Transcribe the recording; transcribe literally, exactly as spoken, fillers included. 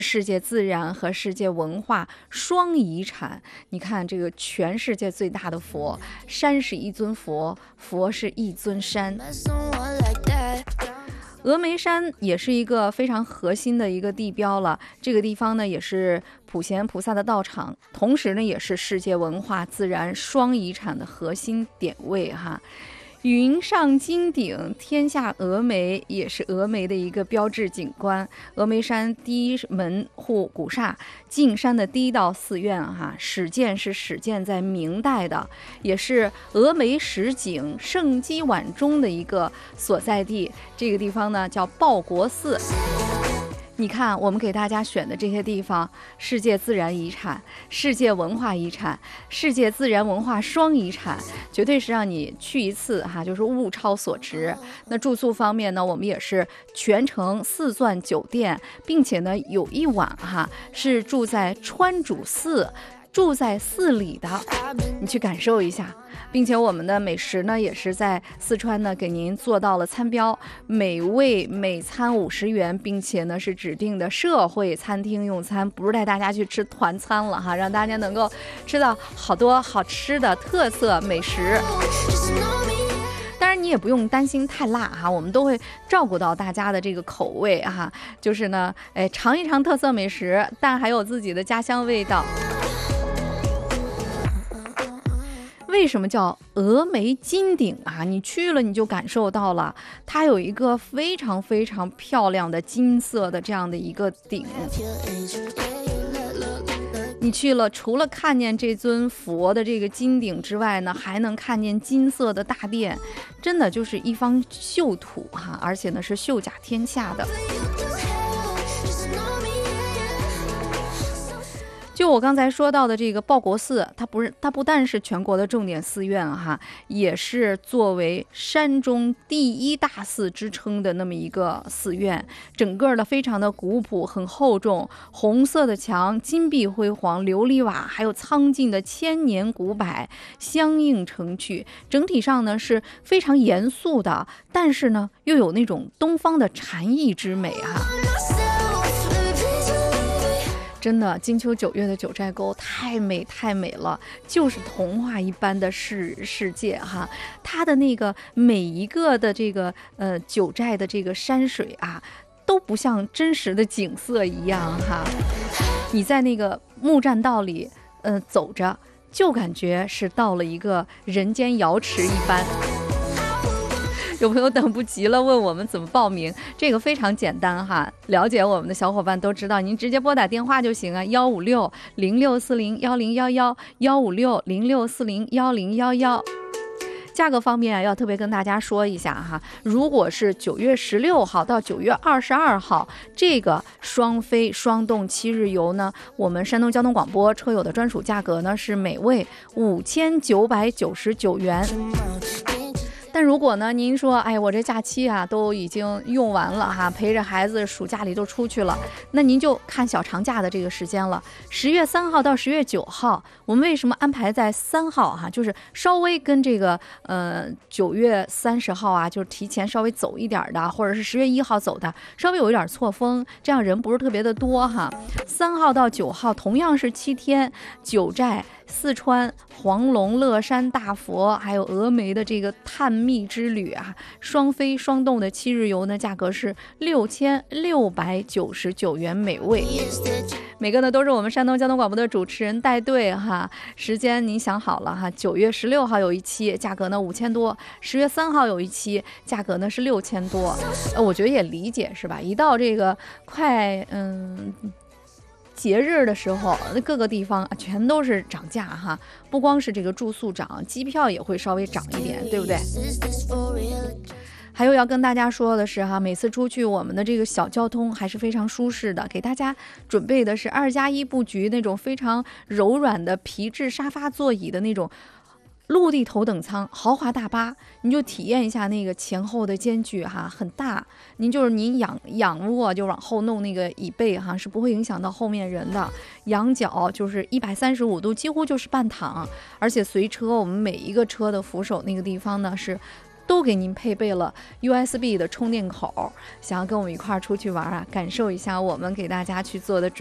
世界自然和世界文化双遗产。你看这个全世界最大的佛，山是一尊佛，佛是一尊山。峨眉山也是一个非常核心的一个地标了，这个地方呢也是普贤菩萨的道场，同时呢也是世界文化自然双遗产的核心点位哈。云上金顶，天下峨眉，也是峨眉的一个标志景观。峨眉山第一门户古刹，径山的第一道寺院哈，始建是始建在明代的，也是峨眉十景盛基晚钟的一个所在地。这个地方呢叫报国寺。你看我们给大家选的这些地方，世界自然遗产、世界文化遗产、世界自然文化双遗产，绝对是让你去一次哈，就是物超所值。那住宿方面呢，我们也是全程四钻酒店，并且呢有一晚哈是住在川主寺，住在寺里的，你去感受一下。并且我们的美食呢也是在四川呢给您做到了餐标，每位每餐五十元，并且呢是指定的社会餐厅用餐，不是带大家去吃团餐了哈，让大家能够吃到好多好吃的特色美食。当然你也不用担心太辣哈，我们都会照顾到大家的这个口味哈，就是呢哎尝一尝特色美食，但还有自己的家乡味道。为什么叫峨眉金顶啊？你去了你就感受到了，它有一个非常非常漂亮的金色的这样的一个顶。你去了，除了看见这尊佛的这个金顶之外呢，还能看见金色的大殿，真的就是一方秀土哈，而且呢是秀甲天下的。就我刚才说到的这个报国寺，它不是它不但是全国的重点寺院哈，也是作为山中第一大寺之称的那么一个寺院，整个的非常的古朴，很厚重，红色的墙，金碧辉煌，琉璃瓦，还有苍劲的千年古柏相映成趣，整体上呢是非常严肃的，但是呢又有那种东方的禅意之美哈。真的，金秋九月的九寨沟太美太美了，就是童话一般的世世界哈。它的那个每一个的这个呃九寨的这个山水啊，都不像真实的景色一样哈。你在那个木栈道里呃走着，就感觉是到了一个人间瑶池一般。有朋友等不及了问我们怎么报名，这个非常简单哈，了解我们的小伙伴都知道，您直接拨打电话就行啊，幺五六零六四零幺零幺幺，幺五六零六四零幺零幺幺。价格方面啊，要特别跟大家说一下哈，如果是九月十六号到九月二十二号这个双飞双动七日游呢，我们山东交通广播车友的专属价格呢是每位五千九百九十九元。但如果呢，您说，哎，我这假期啊都已经用完了哈，陪着孩子暑假里都出去了，那您就看小长假的这个时间了。十月三号到十月九号，我们为什么安排在三号哈？就是稍微跟这个呃九月三十号啊，就是提前稍微走一点的，或者是十月一号走的，稍微有一点错峰，这样人不是特别的多哈。三号到九号同样是七天，九寨、四川、黄龙、乐山、大佛，还有峨眉的这个探秘之旅啊，双飞双动的七日游呢，价格是六千六百九十九元每位。每个呢都是我们山东交通广播的主持人带队哈，时间您想好了哈，九月十六号有一期，价格呢五千多；十月三号有一期，价格呢是六千多。呃，我觉得也理解是吧？一到这个快嗯。节日的时候，各个地方全都是涨价哈，不光是这个住宿涨，机票也会稍微涨一点，对不对？还有要跟大家说的是哈，每次出去我们的这个小交通还是非常舒适的，给大家准备的是二加一布局那种非常柔软的皮质沙发座椅的那种陆地头等舱豪华大巴，你就体验一下那个前后的间距哈，很大。您就是您仰仰卧就往后弄那个椅背哈，是不会影响到后面人的。仰角就是一百三十五度，几乎就是半躺。而且随车我们每一个车的扶手那个地方呢是都给您配备了 U S B 的充电口。想要跟我们一块儿出去玩啊，感受一下我们给大家去做的